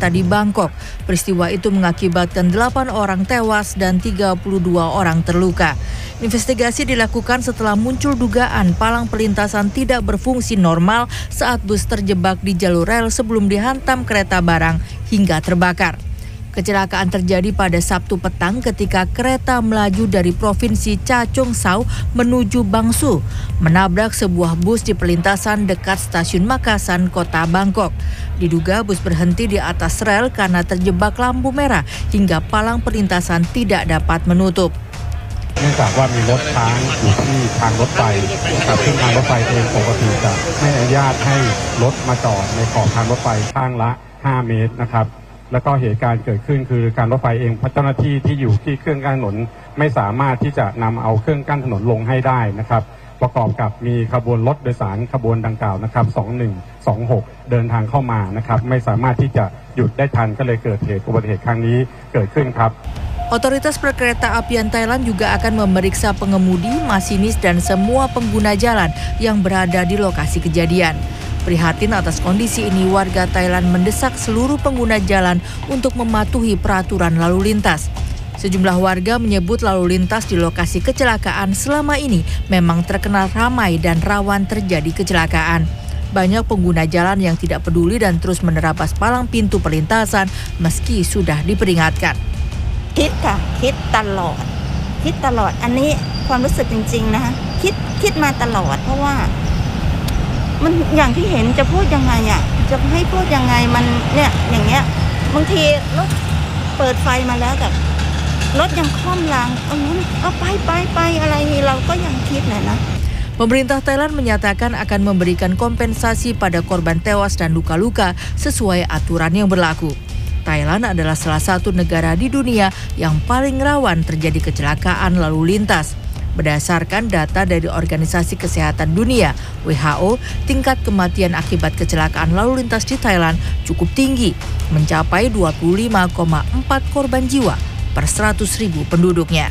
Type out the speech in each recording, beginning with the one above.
kereta di Bangkok. Peristiwa itu mengakibatkan 8 orang tewas dan 32 orang terluka. Investigasi dilakukan setelah muncul dugaan palang perlintasan tidak berfungsi normal saat bus terjebak di jalur rel sebelum dihantam kereta barang hingga terbakar. Kecelakaan terjadi pada Sabtu petang ketika kereta melaju dari Provinsi Cha Chung Sau menuju Bangsu, menabrak sebuah bus di perlintasan dekat Stasiun Makasan, Kota Bangkok. Diduga bus berhenti di atas rel karena terjebak lampu merah hingga palang perlintasan tidak dapat menutup. เนื่องจากว่ามีรถค้างอยู่ที่ทางรถไฟนะครับซึ่งทางรถไฟเองปกติจะไม่อนุญาตให้รถมาจอดในขอบทางรถไฟข้างละ5 เมตรนะครับแล้วก็เหตุการณ์เกิดขึ้นคือการรถไฟเองเจ้าหน้าที่ที่อยู่ที่เครื่องกั้นถนนไม่สามารถที่จะนำเอาเครื่องกั้นถนนลงให้ได้นะครับประกอบกับมีขบวนรถโดยสารขบวนดังกล่าวนะครับ2126เดินทางเข้ามานะครับไม่สามารถที่จะหยุดได้ทันก็เลยเกิดเหตุอุบัติเหตุครั้งนี้เกิดขึ้นครับ Otoritas Perkereta Apian Thailand juga akan memeriksa pengemudi, masinis, dan semua pengguna jalan yang berada di lokasi kejadian. Prihatin atas kondisi ini, warga Thailand mendesak seluruh pengguna jalan untuk mematuhi peraturan lalu lintas. Sejumlah warga menyebut lalu lintas di lokasi kecelakaan selama ini memang terkenal ramai dan rawan terjadi kecelakaan. Banyak pengguna jalan yang tidak peduli dan terus menerabas palang pintu perlintasan meski sudah diperingatkan. คิดค่ะคิดตลอดอันนี้ความรู้สึกจริงๆนะคะคิดมาตลอดเพราะว่ามันอย่างที่เห็นจะพูดยังไงอ่ะจะให้พูดยังไงมันเนี่ยอย่างเงี้ยบางทีรถเปิดไฟมาแล้วแต่รถยังคล่อมรางเอาไปอะไรนี่เราก็ยังคิดนะ Pemerintah Thailand menyatakan akan memberikan kompensasi pada korban tewas dan luka-luka sesuai aturan yang berlaku. Thailand adalah salah satu negara di dunia yang paling rawan terjadi kecelakaan lalu lintas. Berdasarkan data dari Organisasi Kesehatan Dunia, WHO, tingkat kematian akibat kecelakaan lalu lintas di Thailand cukup tinggi, mencapai 25,4 korban jiwa per 100.000 penduduknya.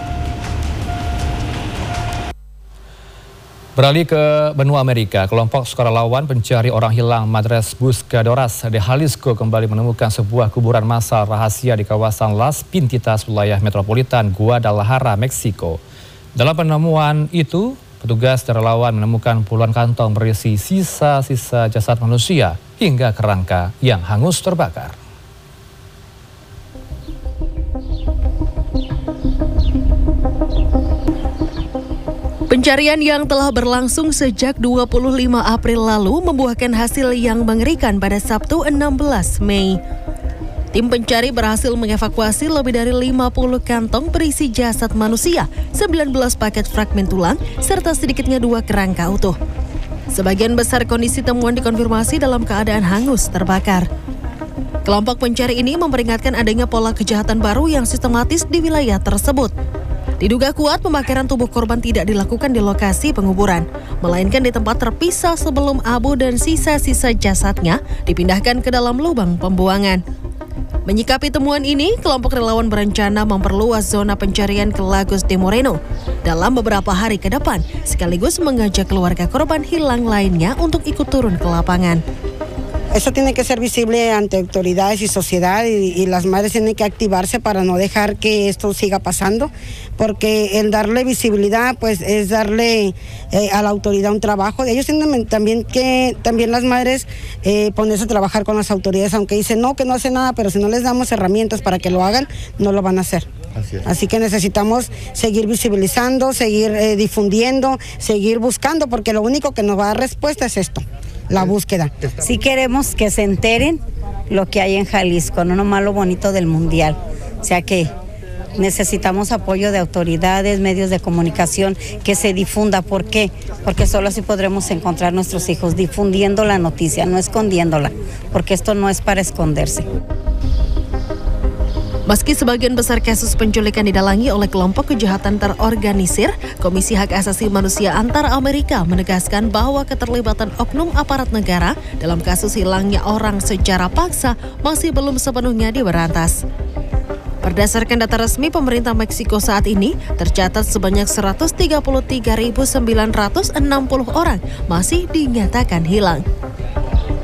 Beralih ke benua Amerika, kelompok sukarelawan pencari orang hilang Madres Buscadoras de Jalisco kembali menemukan sebuah kuburan massal rahasia di kawasan Las Pintitas, wilayah metropolitan Guadalajara, Meksiko. Dalam penemuan itu, petugas relawan menemukan puluhan kantong berisi sisa-sisa jasad manusia hingga kerangka yang hangus terbakar. Pencarian yang telah berlangsung sejak 25 April lalu membuahkan hasil yang mengerikan pada Sabtu 16 Mei. Tim pencari berhasil mengevakuasi lebih dari 50 kantong berisi jasad manusia, 19 paket fragmen tulang, serta sedikitnya 2 kerangka utuh. Sebagian besar kondisi temuan dikonfirmasi dalam keadaan hangus terbakar. Kelompok pencari ini memperingatkan adanya pola kejahatan baru yang sistematis di wilayah tersebut. Diduga kuat pembakaran tubuh korban tidak dilakukan di lokasi penguburan, melainkan di tempat terpisah sebelum abu dan sisa-sisa jasadnya dipindahkan ke dalam lubang pembuangan. Menyikapi temuan ini, kelompok relawan berencana memperluas zona pencarian ke Lagos de Moreno dalam beberapa hari ke depan, sekaligus mengajak keluarga korban hilang lainnya untuk ikut turun ke lapangan. Eso tiene que ser visible ante autoridades y sociedad y las madres tienen que activarse para no dejar que esto siga pasando, porque el darle visibilidad pues es darle a la autoridad un trabajo. Ellos tienen también las madres ponerse a trabajar con las autoridades, aunque dicen no, que no hacen nada, pero si no les damos herramientas para que lo hagan, no lo van a hacer. Así que necesitamos seguir visibilizando, seguir difundiendo, seguir buscando, porque lo único que nos va a dar respuesta es esto. La búsqueda. Sí queremos que se enteren lo que hay en Jalisco, no nomás lo bonito del mundial. O sea que necesitamos apoyo de autoridades, medios de comunicación, que se difunda. ¿Por qué? Porque solo así podremos encontrar nuestros hijos, difundiendo la noticia, no escondiéndola, porque esto no es para esconderse. Meski sebagian besar kasus penculikan didalangi oleh kelompok kejahatan terorganisir, Komisi Hak Asasi Manusia Antara Amerika menegaskan bahwa keterlibatan oknum aparat negara dalam kasus hilangnya orang secara paksa masih belum sepenuhnya diberantas. Berdasarkan data resmi pemerintah Meksiko saat ini, tercatat sebanyak 133.960 orang masih dinyatakan hilang.